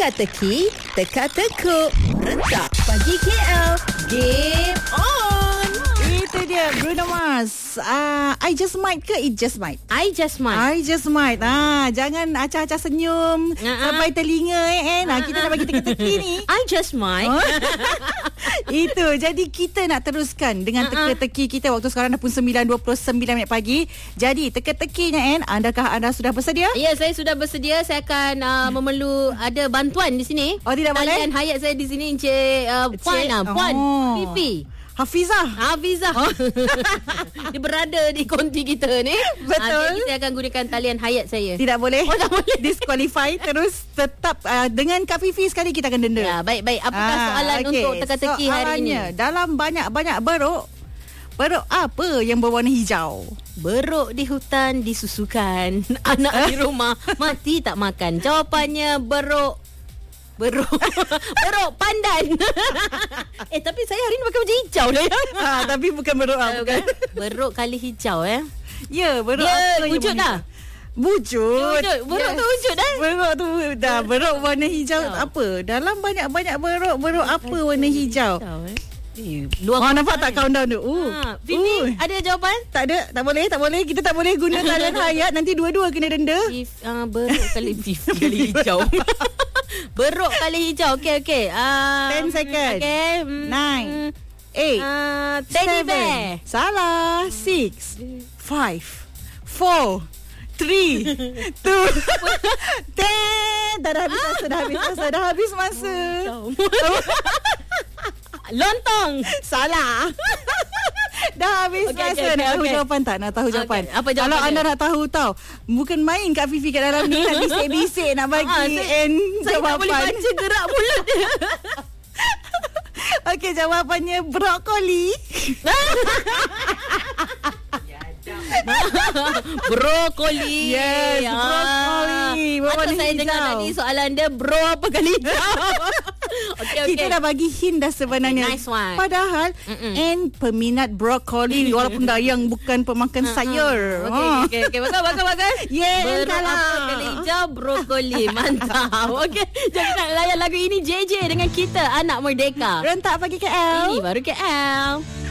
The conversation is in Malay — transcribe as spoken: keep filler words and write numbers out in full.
Teka-teki, teka-tekuk, rentak pagi K L. Game on. Itu dia Bruno Mars. uh, I just might ke It just might? I just might. I just might. Ah, jangan acah-acah senyum uh-uh. sampai telinga eh, eh. Nah, kita dah bagi teka-teki ni. I just might. Oh. Itu. Jadi kita nak teruskan dengan uh-uh. teka-teki kita. Waktu sekarang dah pun sembilan dua puluh sembilan minit pagi. Jadi teka-tekinya En, adakah anda sudah bersedia? Ya, saya sudah bersedia. Saya akan uh, memerlu ada bantuan di sini. Oh, tidak boleh? Talian hayat saya di sini Encik uh, Puan lah. Puan Oh. Fifi Hafizah. Hafizah. Oh. Dia berada di konti kita ni. Betul. Ha, kita akan gunakan talian hayat saya. Tidak boleh. Oh, tak boleh. Disqualify. Terus tetap uh, dengan Kak Fifi sekali kita akan denda. Ya, baik-baik. Apakah Ah, soalan okay. untuk teka-teki hari ini? Soalannya, dalam banyak-banyak beruk, beruk apa yang berwarna hijau? Beruk di hutan disusukan. Anak di rumah mati tak makan. Jawapannya beruk Beruk Beruk pandan. Eh, tapi saya hari ni pakai baju hijau dah ya. Ha, tapi bukan beruk apa bukan? Beruk kali hijau eh. Ya, beruk Ya, apa wujud yang dah. Wujud. Wujud. Beruk tu wujud dah. Beruk tu dah. Beruk warna hijau apa? Dalam banyak-banyak beruk, beruk apa warna hijau? Eh. Eh, luar Oh, nampak tak countdown tu? Uh. ha, Fifi, Uh. ada jawapan? Tak ada, tak boleh, tak boleh. Kita tak boleh guna talian hayat. Nanti dua-dua kena denda. If, uh, beruk kali Fifi kali hijau. Beruk kali hijau. Okey, okey. Uh, ten second. Okey. Mm, Nine. Eight. Uh, teddy seven. bear. Salah. Six. Five. Four. Three. Two. Ten. Dah, dah habis masa. Dah habis masa. Dah habis masa. Lontong. Salah. Dah habis Okey, masa. okey, Nak tahu okey. jawapan tak? Nak tahu jawapan? Okey, apa Kalau jawapannya? anda nak tahu tau, bukan main Kak Fifi kat dalam ni. Nak bisik-bisik nak bagi Ah, saya- and Saya tak boleh jawapan. baca gerak mulut dia. Okey, jawapannya brokoli. Brokoli. Yes, Ah. brokoli. Berwarna Patut saya hijau. dengar tadi soalan dia bro apa kali hijau. Okey, okey. Kita dah bagi hint dah sebenarnya. Okay, nice one. Padahal Mm-mm. and peminat brokoli walaupun Dayang bukan pemakan sayur. Okey, Oh. okey, okey. Bagus, bagus, bagus. Yeah, Beruk kalah. apa kali hijau, brokoli. Mantap. Okey, jom kita layan lagu ini J J dengan kita, Anak Merdeka. Rentak pagi K L. Ini baru K L.